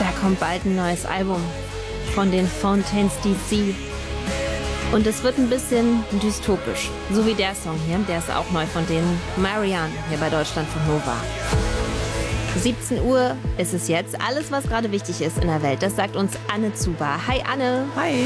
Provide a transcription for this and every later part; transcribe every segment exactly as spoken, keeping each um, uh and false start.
Da kommt bald ein neues Album von den Fontaines D C. Und es wird ein bisschen dystopisch. So wie der Song hier, der ist auch neu von denen. Marianne, hier bei Deutschlandfunk Nova. siebzehn Uhr ist es jetzt. Alles, was gerade wichtig ist in der Welt, das sagt uns Anne Zuber. Hi Anne. Hi.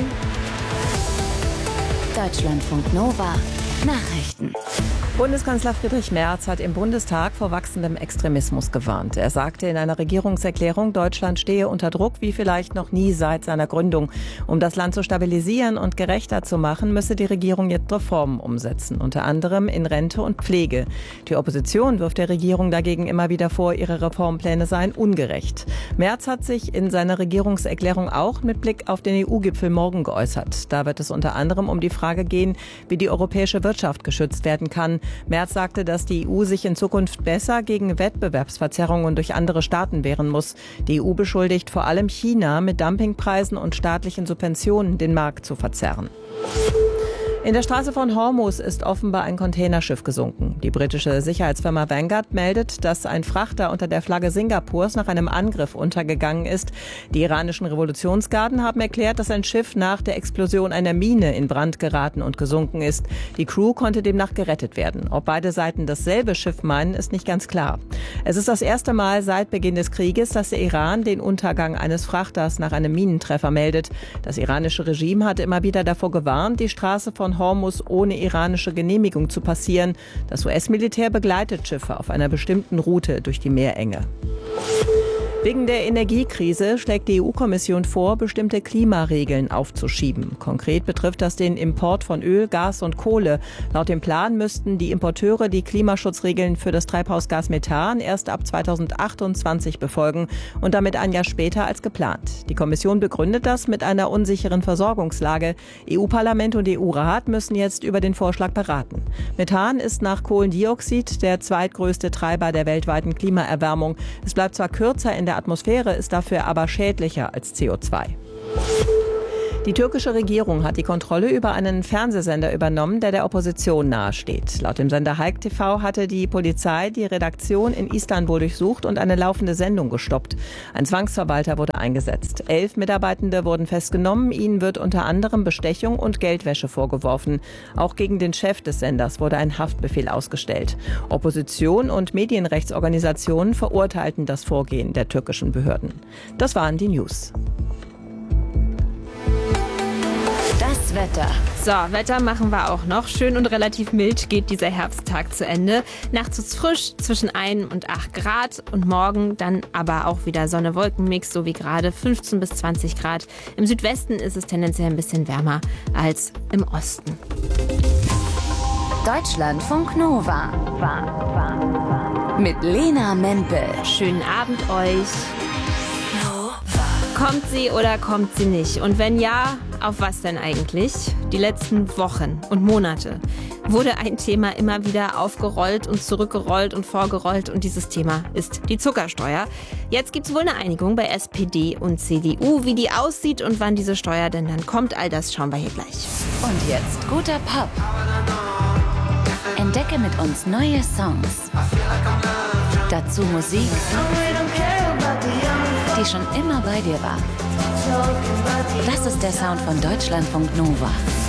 Deutschlandfunk Nova. Nachrichten. Bundeskanzler Friedrich Merz hat im Bundestag vor wachsendem Extremismus gewarnt. Er sagte in einer Regierungserklärung, Deutschland stehe unter Druck wie vielleicht noch nie seit seiner Gründung. Um das Land zu stabilisieren und gerechter zu machen, müsse die Regierung jetzt Reformen umsetzen, unter anderem in Rente und Pflege. Die Opposition wirft der Regierung dagegen immer wieder vor, ihre Reformpläne seien ungerecht. Merz hat sich in seiner Regierungserklärung auch mit Blick auf den E U-Gipfel morgen geäußert. Da wird es unter anderem um die Frage gehen, wie die europäische Wirtschaft geschützt werden kann. Merz sagte, dass die E U sich in Zukunft besser gegen Wettbewerbsverzerrungen durch andere Staaten wehren muss. Die E U beschuldigt vor allem China, mit Dumpingpreisen und staatlichen Subventionen den Markt zu verzerren. In der Straße von Hormuz ist offenbar ein Containerschiff gesunken. Die britische Sicherheitsfirma Vanguard meldet, dass ein Frachter unter der Flagge Singapurs nach einem Angriff untergegangen ist. Die iranischen Revolutionsgarden haben erklärt, dass ein Schiff nach der Explosion einer Mine in Brand geraten und gesunken ist. Die Crew konnte demnach gerettet werden. Ob beide Seiten dasselbe Schiff meinen, ist nicht ganz klar. Es ist das erste Mal seit Beginn des Krieges, dass der Iran den Untergang eines Frachters nach einem Minentreffer meldet. Das iranische Regime hatte immer wieder davor gewarnt, die Straße von Hormuz ohne iranische Genehmigung zu passieren. Das U S-Militär begleitet Schiffe auf einer bestimmten Route durch die Meerenge. Wegen der Energiekrise schlägt die E U-Kommission vor, bestimmte Klimaregeln aufzuschieben. Konkret betrifft das den Import von Öl, Gas und Kohle. Laut dem Plan müssten die Importeure die Klimaschutzregeln für das Treibhausgas Methan erst ab zweitausendachtundzwanzig befolgen und damit ein Jahr später als geplant. Die Kommission begründet das mit einer unsicheren Versorgungslage. E U-Parlament und E U-Rat müssen jetzt über den Vorschlag beraten. Methan ist nach Kohlendioxid der zweitgrößte Treiber der weltweiten Klimaerwärmung. Es bleibt zwar kürzer in der Atmosphäre, ist dafür aber schädlicher als C O zwei. Die türkische Regierung hat die Kontrolle über einen Fernsehsender übernommen, der der Opposition nahesteht. Laut dem Sender Halk T V hatte die Polizei die Redaktion in Istanbul durchsucht und eine laufende Sendung gestoppt. Ein Zwangsverwalter wurde eingesetzt. Elf Mitarbeitende wurden festgenommen. Ihnen wird unter anderem Bestechung und Geldwäsche vorgeworfen. Auch gegen den Chef des Senders wurde ein Haftbefehl ausgestellt. Opposition und Medienrechtsorganisationen verurteilten das Vorgehen der türkischen Behörden. Das waren die News. Das Wetter. So, Wetter machen wir auch noch. Schön und relativ mild geht dieser Herbsttag zu Ende. Nachts ist es frisch, zwischen ein und acht Grad. Und morgen dann aber auch wieder Sonne-Wolken-Mix, so wie gerade, fünfzehn bis zwanzig Grad. Im Südwesten ist es tendenziell ein bisschen wärmer als im Osten. Deutschlandfunk Nova. Mit Lena Mempel. Schönen Abend euch. Kommt sie oder kommt sie nicht? Und wenn ja, auf was denn eigentlich? Die letzten Wochen und Monate wurde ein Thema immer wieder aufgerollt und zurückgerollt und vorgerollt. Und dieses Thema ist die Zuckersteuer. Jetzt gibt es wohl eine Einigung bei S P D und C D U. Wie die aussieht und wann diese Steuer denn dann kommt, all das schauen wir hier gleich. Und jetzt guter Pop. Entdecke mit uns neue Songs. Dazu Musik, die schon immer bei dir war. Das ist der Sound von Deutschlandfunk Nova.